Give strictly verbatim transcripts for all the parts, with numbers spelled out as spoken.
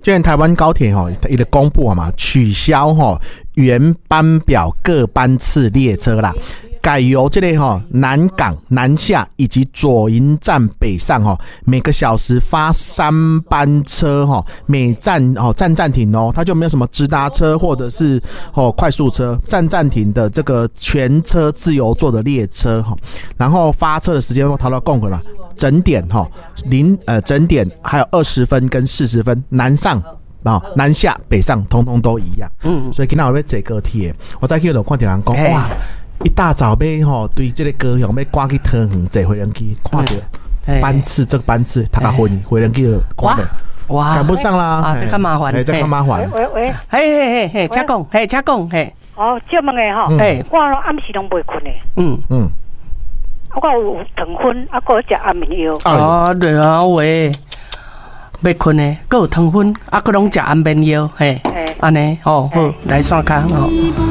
今天台湾高铁哈，它的公布嘛，取消哈原班表各班次列车啦。改由这类哈南港、南下以及左营站北上哈，每个小时发三班车哈，每站哦站暂停哦，它就没有什么直达车或者是哦快速车，站暂停的这个全车自由座的列车哈，然后发车的时间都逃到共轨嘛，整点哈零呃整点还有二十分跟四十分，南上。啊、哦，南下北上通通都一样，嗯，所以今天我要坐高铁，我再去就看到人讲哇。一大早要吼对这个高雄要赶去桃园坐回人机，看到班次这个班次，他个回回人机看到，哇，赶不上啦， 啊，这较麻烦， 哎，这较麻烦。 喂喂， 嘿嘿嘿嘿，请讲，嘿，请讲，嘿。 哦，这问的吼，嘿，我暗时拢袂困的，嗯嗯，我有糖分，啊，还有食安眠药。 哦，对啊，喂，袂困的，还有糖分，啊，还拢食安眠药，嘿，安尼，哦，好，来刷卡哦。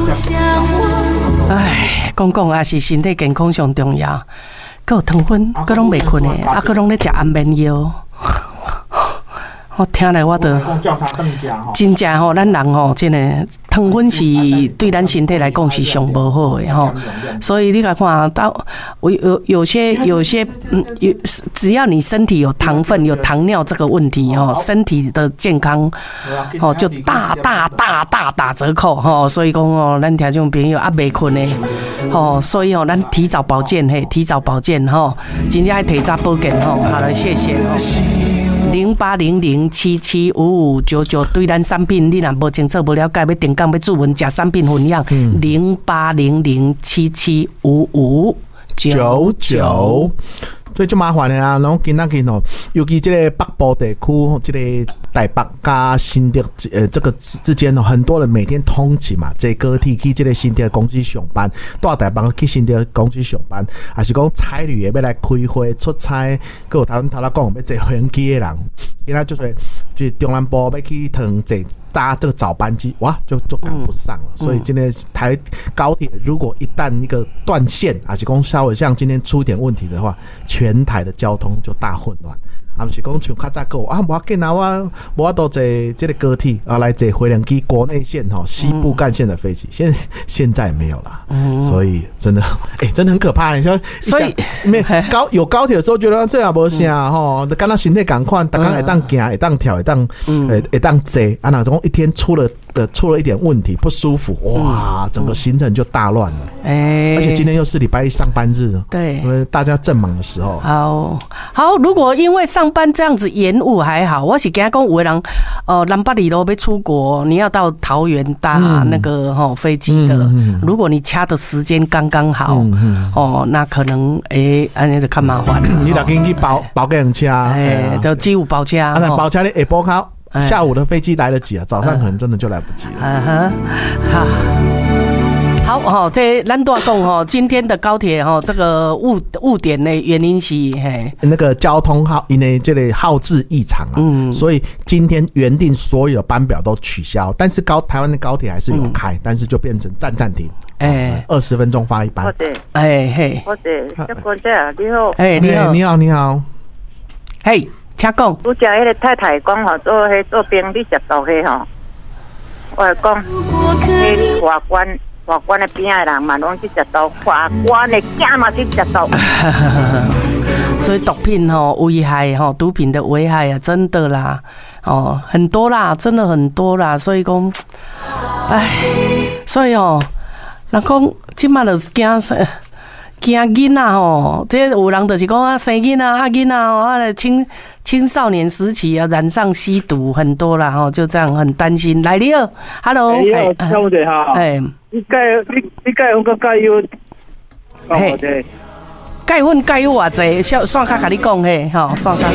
唉，讲讲也是身体健康上重要，佮有糖分，佮拢袂困的，啊，佮拢咧食安眠药。我听来我都真正吼，咱人吼，真的糖分是对咱身体来讲是上无好的吼。所以你来看到有有有些有些嗯，有只要你身体有糖分、有糖尿这个问题吼，身体的健康吼就大大大大打折扣吼。所以讲哦，咱听众朋友啊，袂困的吼，所以哦，咱提早保健嘿，提早保健吼，真正爱提早保健吼。好了，谢谢哦。零八零零七七五五九九，对咱产品你若无清楚、无了解，要定岗要注文，食产品分享。零八零零七七五五九九， 所以就麻烦的啊。然后今仔日哦，尤其这个北部地区，这个台北加新竹呃这个之间哦，很多人每天通勤嘛，坐高铁去这个新竹公司上班，到台北去新竹公司上班，还是讲差旅的要来开会出差，佮有头头头讲要坐飞机的人，今仔就是就中南部要去桃园坐搭这个早班机，哇，就就赶不上了。嗯、所以今天台高铁如果一旦一个断线，还是讲稍微像今天出一点问题的话，全台的交通就大混乱。啊，不是讲像较早个啊，无要紧啊，我我都坐这个高铁啊，来坐回龙机国内线哈、西部干线的飞机，现现在没有了，嗯、所以真的，哎、欸，真的很可怕。你说，所以没高有高铁的时候，觉得这样无啥哈，刚刚身体赶快，大家会当行，会当跳，会当，会会当坐，啊，那种一天出了的出了一点问题，不舒服，哇，整个行程就大乱了。哎，而且今天又是礼拜一上班日， 对， 因为大家正忙的时候。 好，好，如果因为上班这样子延误还好，我是跟他讲有的人，呃，南北里路要出国，你要到桃园搭那个吼、嗯、飞机的、嗯嗯，如果你掐的时间刚刚好、嗯嗯，哦，那可能诶，安、欸、尼就较麻烦、嗯。 你得赶紧包包给人车， 哎，都只有包车， 啊，那包车你下晡考下午的飞机来得及啊，早上可能真的就来不及了。嗯哼， 好。好哈，这咱都讲哈，今天的高铁哈，这个误误点的原因是嘿， 那个交通号因为这里号志异常啊，嗯，所以今天原定所有的班表都取消，但是高台湾的高铁还是有开，嗯、但是就变成站暂停，哎，二十分钟发一班。 好的， 哎嘿， 好的，这官姐你好， 哎你好， 你好你好， 嘿，请讲。 拄只迄个太太讲吼，做迄做兵你食到迄吼，我来讲，迄法官。法官的边的人嘛，拢去食到；法官的囝嘛去食到。 所以毒品吼危害吼，毒品的危害啊，真的啦，哦，很多啦，真的很多啦。所以讲，唉，所以哦，人讲即马就是惊惊囡仔吼，这有人就是讲啊，生囡仔啊囡仔哦，啊青青少年时期啊染上吸毒很多啦吼，就这样很担心。来你好 ，Hello， 你好，小姐好， 哎。 你钙你你钙粉个钙油， 嘿，钙粉钙油偌济，小线卡甲你讲嘿，吼，线卡。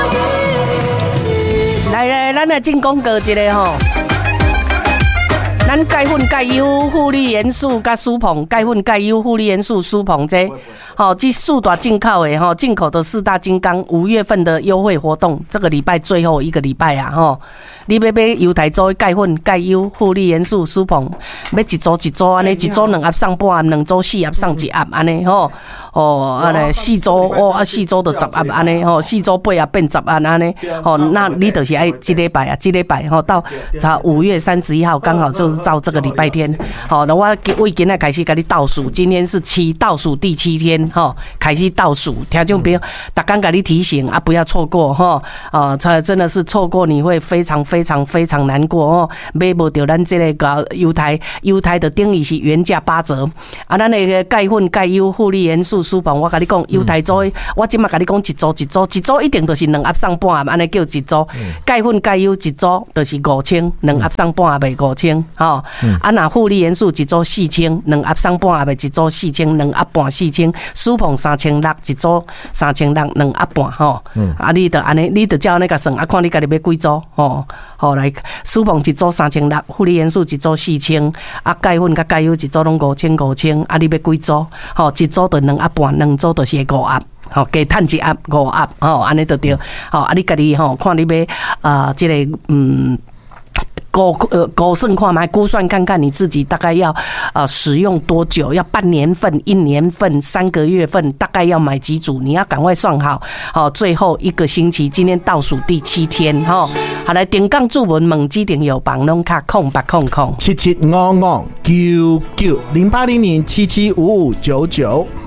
来来，咱来进广告一个吼，咱咱钙粉、钙优、护理元素甲舒鹏，钙粉、钙优、护理元素、舒鹏这，好，这四大进口的哈，进口的四大金刚，五月份的优惠活动，这个礼拜最后一个礼拜啊，哈，你要买犹太州的钙粉、钙优、护理元素、舒鹏，要一组一组安尼，一组两盒送半盒，两组四盒送一盒安尼吼，哦，安尼四组哦，啊四组就十盒安尼吼，四组八盒变十盒安尼，哦，那你就是爱这礼拜啊，这礼拜吼到才五月三十一号，刚好就是到这个礼拜天，好，那我我今仔开始给你倒数，今天是七倒数第七天，吼，开始倒数，听众朋友，大家给你提醒啊，不要错过吼，啊，这真的是错过你会非常非常非常难过哦，买不到咱这个犹太犹太的定义是原价八折，啊，咱那个钙粉、钙优、护理元素、舒鹏，我跟你讲，犹太州，我今嘛跟你讲一组一组，一组一定就是两盒送半盒，安尼叫一组，钙粉、钙优一组就是五千，两盒送半盒卖五千，吼，啊，那护理元素一组四千，两盒送半盒卖一组四千，两盒半四千，舒鹏三千六一组，三千六两盒半，吼，啊，你得安尼，你得照那个算，啊，看你家己要几组，吼，好来，舒鹏一组三千六，护理元素一组四千，啊，钙粉甲钙优一组拢五千五千，啊，你要几组？吼，一组就两盒半，两组就是五盒。好，加趁一盒五盒，吼，安尼就对。好，啊，你家己吼，看你要啊，这个嗯。估呃估算看嘛，估算看看你自己大概要呃使用多久，要半年份、一年份、三个月份，大概要买几组，你要赶快算好。好，最后一个星期，今天倒数第七天哈。好，来点杠注文猛机点有帮弄卡空八空空七七五五九九零八零零七七五五九九。